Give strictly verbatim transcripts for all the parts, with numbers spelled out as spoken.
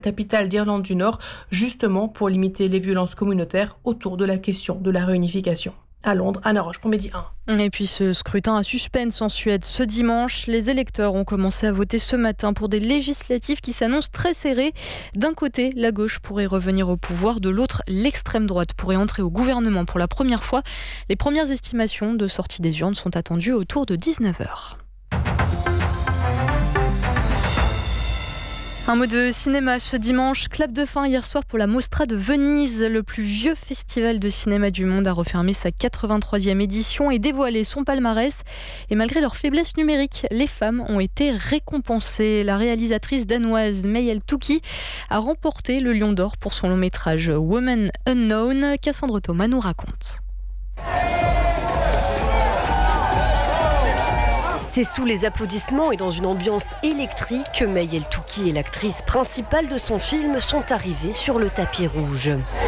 capitale d'Irlande du Nord, justement pour limiter les violences communautaires autour de la question de la réunification. À Londres, Anna Roche pour Midi un. Et puis ce scrutin à suspense en Suède ce dimanche. Les électeurs ont commencé à voter ce matin pour des législatives qui s'annoncent très serrées. D'un côté, la gauche pourrait revenir au pouvoir, de l'autre, l'extrême droite pourrait entrer au gouvernement pour la première fois. Les premières estimations de sortie des urnes sont attendues autour de dix-neuf heures. Un mot de cinéma ce dimanche, clap de fin hier soir pour la Mostra de Venise. Le plus vieux festival de cinéma du monde a refermé sa quatre-vingt-troisième édition et dévoilé son palmarès. Et malgré leur faiblesse numérique, les femmes ont été récompensées. La réalisatrice danoise Mayel Touki a remporté le Lion d'Or pour son long métrage Woman Unknown. Cassandre Thomas nous raconte. C'est sous les applaudissements et dans une ambiance électrique que Mayel Touki et l'actrice principale de son film sont arrivées sur le tapis rouge.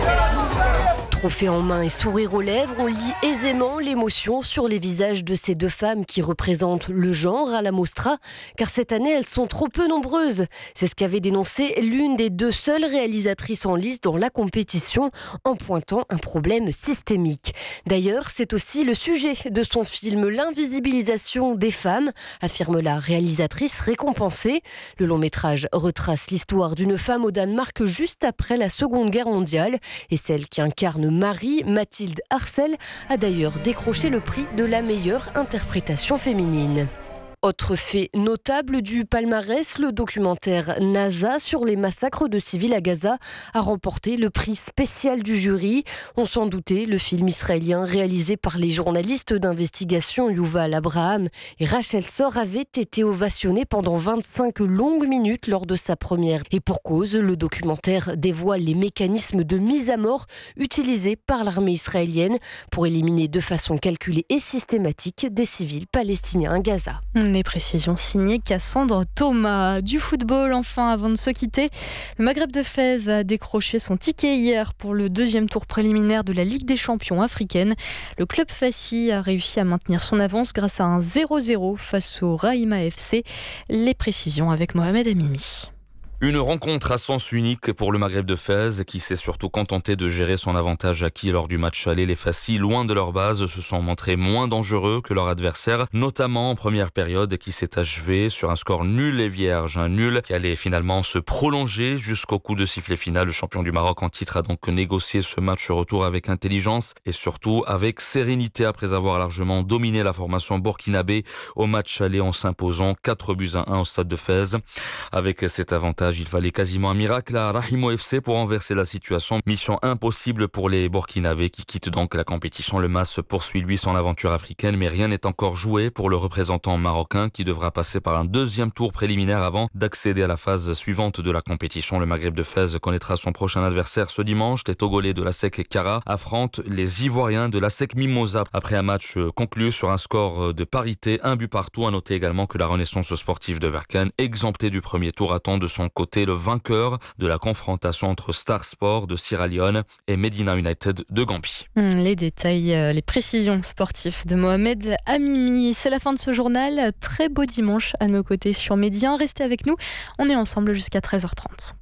Trophée en main et sourire aux lèvres, on lit aisément l'émotion sur les visages de ces deux femmes qui représentent le genre à la Mostra, car cette année elles sont trop peu nombreuses. C'est ce qu'avait dénoncé l'une des deux seules réalisatrices en lice dans la compétition, en pointant un problème systémique. D'ailleurs, c'est aussi le sujet de son film, l'invisibilisation des femmes, affirme la réalisatrice récompensée. Le long métrage retrace l'histoire d'une femme au Danemark juste après la Seconde Guerre mondiale, et celle qui incarne Marie, Mathilde Arcel, a d'ailleurs décroché le prix de la meilleure interprétation féminine. Autre fait notable du palmarès, le documentaire NASA sur les massacres de civils à Gaza a remporté le prix spécial du jury. On s'en doutait, le film israélien réalisé par les journalistes d'investigation Yuval Abraham et Rachel Sor avait été ovationné pendant vingt-cinq longues minutes lors de sa première. Et pour cause, le documentaire dévoile les mécanismes de mise à mort utilisés par l'armée israélienne pour éliminer de façon calculée et systématique des civils palestiniens à Gaza. Les précisions signées Cassandre Thomas. Du football enfin avant de se quitter. Le Maghreb de Fès a décroché son ticket hier pour le deuxième tour préliminaire de la Ligue des champions africaine. Le club Fassi a réussi à maintenir son avance grâce à un zéro zéro face au Rahima F C. Les précisions avec Mohamed Amimi. Une rencontre à sens unique pour le Maghreb de Fès qui s'est surtout contenté de gérer son avantage acquis lors du match aller. Les Fassi, loin de leur base, se sont montrés moins dangereux que leur adversaire, notamment en première période qui s'est achevée sur un score nul et vierge. Un nul qui allait finalement se prolonger jusqu'au coup de sifflet final. Le champion du Maroc en titre a donc négocié ce match retour avec intelligence et surtout avec sérénité après avoir largement dominé la formation burkinabé au match aller en s'imposant quatre buts à un au stade de Fès. Avec cet avantage, il fallait quasiment un miracle à Rahimo F C pour renverser la situation. Mission impossible pour les Burkinabés qui quittent donc la compétition. Le M A S poursuit lui son aventure africaine, mais rien n'est encore joué pour le représentant marocain qui devra passer par un deuxième tour préliminaire avant d'accéder à la phase suivante de la compétition. Le Maghreb de Fès connaîtra son prochain adversaire ce dimanche. Les Togolais de l'ASEC Kara affrontent les Ivoiriens de l'ASEC Mimosa après un match conclu sur un score de parité, un but partout. À noter également que la Renaissance sportive de Berkane, exemptée du premier tour, attend de son côté le vainqueur de la confrontation entre Star Sport de Sierra Leone et Medina United de Gambie. Les détails, les précisions sportives de Mohamed Amimi. C'est la fin de ce journal. Très beau dimanche à nos côtés sur Midi un. Restez avec nous. On est ensemble jusqu'à treize heures trente.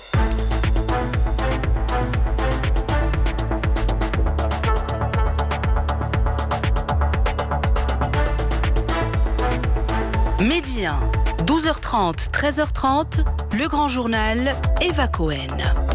Midi un, douze heures trente, treize heures trente, le grand journal, Eva Cohen.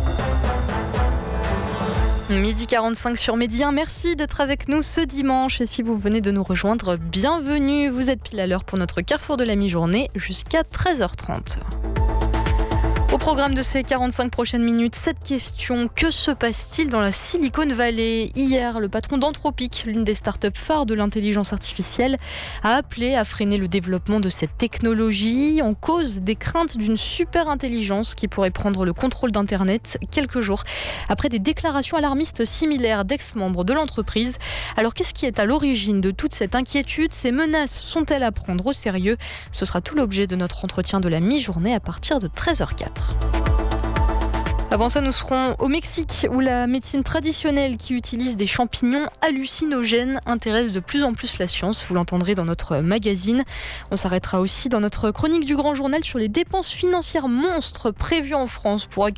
Midi quarante-cinq sur Midi un, merci d'être avec nous ce dimanche. Et si vous venez de nous rejoindre, bienvenue. Vous êtes pile à l'heure pour notre carrefour de la mi-journée jusqu'à treize heures trente. Au programme de ces quarante-cinq prochaines minutes, cette question: que se passe-t-il dans la Silicon Valley ? Hier, le patron d'Anthropic, l'une des startups phares de l'intelligence artificielle, a appelé à freiner le développement de cette technologie en cause des craintes d'une super intelligence qui pourrait prendre le contrôle d'Internet quelques jours après des déclarations alarmistes similaires d'ex-membres de l'entreprise. Alors qu'est-ce qui est à l'origine de toute cette inquiétude ? Ces menaces sont-elles à prendre au sérieux ? Ce sera tout l'objet de notre entretien de la mi-journée à partir de treize heures quatre. Avant ça, nous serons au Mexique où la médecine traditionnelle qui utilise des champignons hallucinogènes intéresse de plus en plus la science. Vous l'entendrez dans notre magazine. On s'arrêtera aussi dans notre chronique du Grand Journal sur les dépenses financières monstres prévues en France pour accueillir